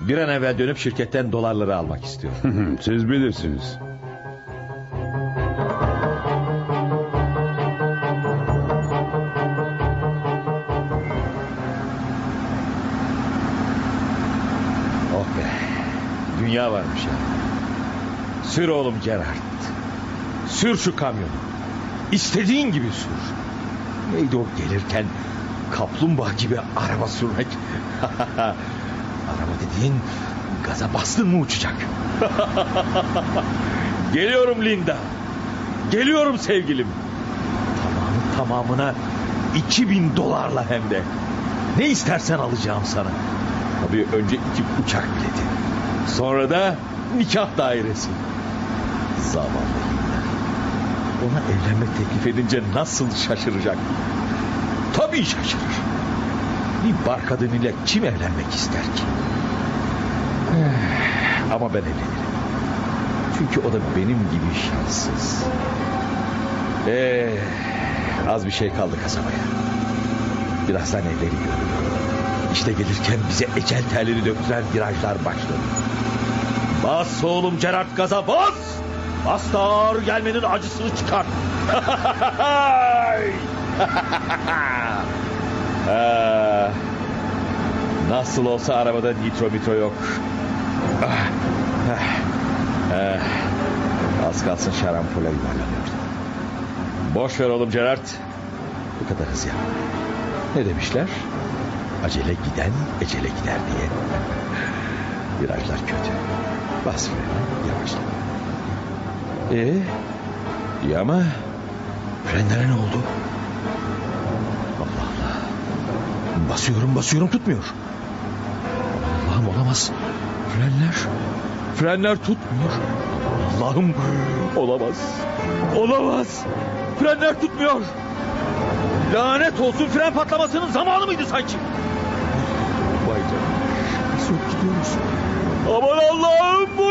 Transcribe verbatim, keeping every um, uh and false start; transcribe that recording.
Bir an evvel dönüp şirketten dolarları almak istiyorum. Siz bilirsiniz. Oh be. Dünya varmış ya. Sür oğlum Gerard. Sür şu kamyonu. İstediğin gibi sür. Neydi o gelirken kaplumbağa gibi araba sürmek? Araba dediğin gaza bastın mı uçacak? Geliyorum Linda. Geliyorum sevgilim. Tamamı tamamına iki bin dolarla hem de. Ne istersen alacağım sana. Tabii önce iki uçak bileti. Sonra da nikah dairesi. Zavallı Linda. Ona evlenme teklif edince nasıl şaşıracak? Tabii şaşırır. Bir bar kadınıyla kim evlenmek ister ki? Ama ben evlenirim. Çünkü o da benim gibi şanssız. Ee, az bir şey kaldı kasabaya. Birazdan evleri görüyorum. İşte gelirken bize ecel terleri döktüren virajlar başladı. Bas oğlum Gerard, gaza bas! Bas da ağır gelmenin acısını çıkar. Ee, nasıl olsa arabada nitro mitro yok. Ee, az kalsın şarampole yuvarlanıyordu. Boş ver oğlum Gerard. Bu kadar hız yapma. Ne demişler? Acele giden ecele gider diye. Virajlar kötü. Bas freni, yavaşla. Ee, iyi ama frenlere ne oldu? Allah Allah. Basıyorum basıyorum tutmuyor. Allah'ım olamaz. Frenler. Frenler tutmuyor. Allah'ım olamaz. Olamaz. Frenler tutmuyor. Lanet olsun, fren patlamasının zamanı mıydı sanki? Vay canına. Nasıl gidiyoruz? Aman Allah'ım, bu